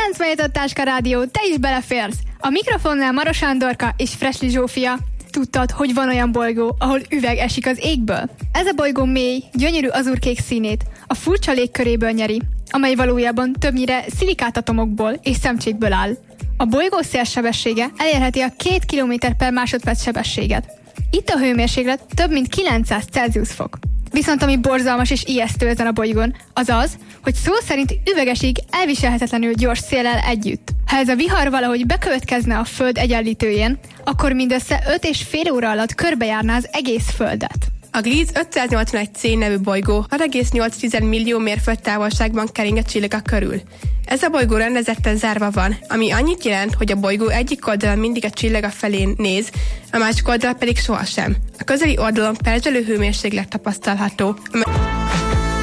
97 Táska Rádió, te is beleférsz! A mikrofonnál Maros Andorka és Fresli Zsófia. Tudtad, hogy van olyan bolygó, ahol üveg esik az égből? Ez a bolygó mély, gyönyörű azurkék színét a furcsa légköréből nyeri, amely valójában többnyire szilikátatomokból és szemcsékből áll. A bolygó szélsebessége elérheti a 2 km/másodperc sebességet. Itt a hőmérséklet több mint 900 Celsius fok. Viszont ami borzalmas és ijesztő ezen a bolygón, az az, hogy szó szerint üvegesig elviselhetetlenül gyors széllel együtt. Ha ez a vihar valahogy bekövetkezne a Föld egyenlítőjén, akkor mindössze 5,5 óra alatt körbejárná az egész Földet. A Gliese 581c nevű bolygó 6,8 millió mérföld távolságban kering a csillaga körül. Ez a bolygó rendezetten zárva van, ami annyit jelent, hogy a bolygó egyik oldalon mindig a csillaga felé néz, a másik oldalon pedig sohasem. A közeli oldalon perzselő hőmérséklet tapasztalható,